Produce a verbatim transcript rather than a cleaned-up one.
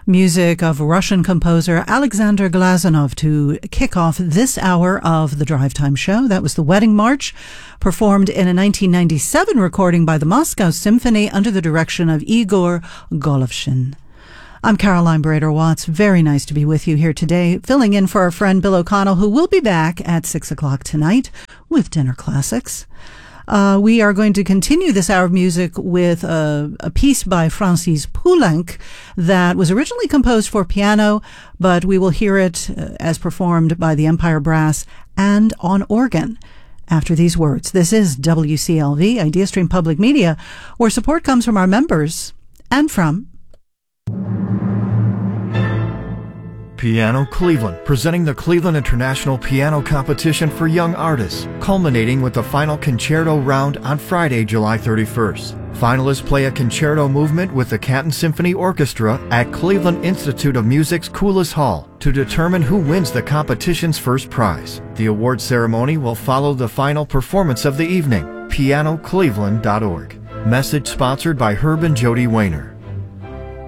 Music of Russian composer Alexander Glazunov to kick off this hour of the Drive Time Show. That was the Wedding March, performed in a nineteen ninety-seven recording by the Moscow Symphony under the direction of Igor Golovshin. I'm Caroline Brader-Watts. Very nice to be with you here today, filling in for our friend Bill O'Connell, who will be back at six o'clock tonight with Dinner Classics. Uh, we are going to continue this hour of music with a, a piece by Francis Poulenc that was originally composed for piano, but we will hear it uh, as performed by the Empire Brass and on organ. After these words, this is W C L V, IdeaStream Public Media, where support comes from our members and from Piano Cleveland, presenting the Cleveland International Piano Competition for Young Artists, culminating with the final concerto round on Friday, July thirty-first. Finalists play a concerto movement with the Canton Symphony Orchestra at Cleveland Institute of Music's Coulis Hall to determine who wins the competition's first prize. The award ceremony will follow the final performance of the evening. piano cleveland dot org. Message sponsored by Herb and Jody Wayner.